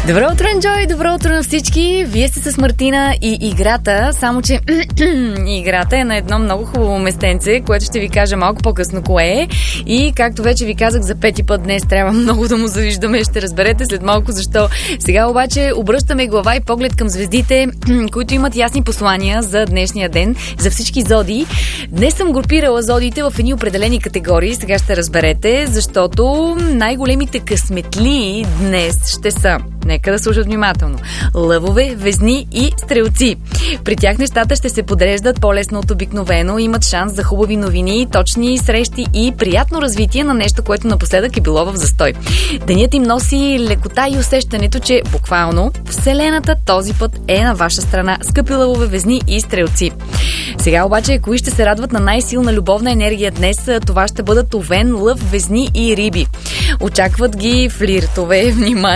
Добро утро, Enjoy! Добро утро на всички! Вие сте с Мартина и играта, само че играта е на едно много хубаво местенце, което ще ви кажа малко по-късно кое е. И както вече ви казах за пети път днес, трябва много да му завиждаме, ще разберете след малко защо. Сега обаче обръщаме глава и поглед към звездите, които имат ясни послания за днешния ден, за всички зодии. Днес съм групирала зодиите в едни определени категории, сега ще разберете, защото най-големите късметлии днес ще са, нека да слушат внимателно, лъвове, везни и стрелци. При тях нещата ще се подреждат по-лесно от обикновено, имат шанс за хубави новини, точни срещи и приятно развитие на нещо, което напоследък е било в застой. Денят им носи лекота и усещането, че буквално Вселената този път е на ваша страна, скъпи лъвове, везни и стрелци. Сега обаче, кои ще се радват на най-силна любовна енергия днес, това ще бъдат Овен, Лъв, Везни и Риби. Очакват ги флиртове,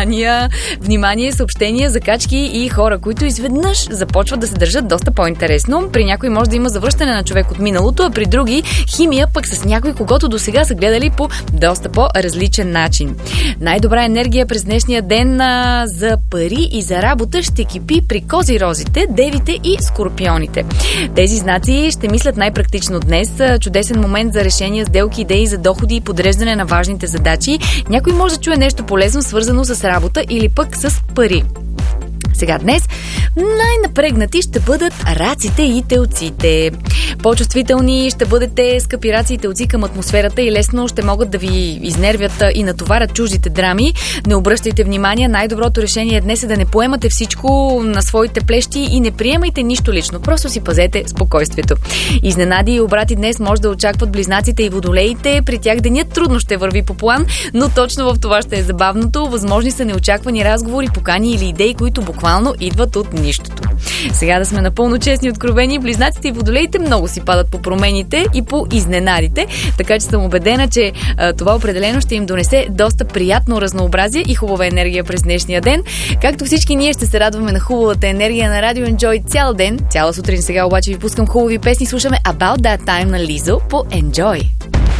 внимание, съобщения, закачки и хора, които изведнъж започват да се държат доста по-интересно. При някой може да има завръщане на човек от миналото, а при други химия пък с някой, когото до сега са гледали по доста по-различен начин. Най-добра енергия през днешния ден за пари и за работа ще кипи при козирозите, девите и скорпионите. Тези знаци ще мислят най-практично днес. Чудесен момент за решения, сделки, идеи за доходи и подреждане на важните задачи. Някой може да чуе нещо полезно, свързано с работа или пък с пари. Сега днес най-напрегнати ще бъдат раците и телците. По-чувствителни ще бъдете, скъпи раци и телци, към атмосферата и лесно ще могат да ви изнервят и натоварят чуждите драми. Не обръщайте внимание, най-доброто решение днес е да не поемате всичко на своите плещи и не приемайте нищо лично. Просто си пазете спокойствието. Изненади и обрати днес може да очакват близнаците и водолеите. При тях денят трудно ще върви по план, но точно в това ще е забавното. Възможни са неочаквани разговори, покани или идеи, които буквално идват от нищото. Сега да сме напълно честни и откровени, близнаците и водолеите много си падат по промените и по изненадите, така че съм убедена, че това определено ще им донесе доста приятно разнообразие и хубава енергия през днешния ден. Както всички ние ще се радваме на хубавата енергия на Radio Enjoy цял ден, цяла сутрин. Сега обаче ви пускам хубави песни, слушаме About That Time на Лизо по Enjoy.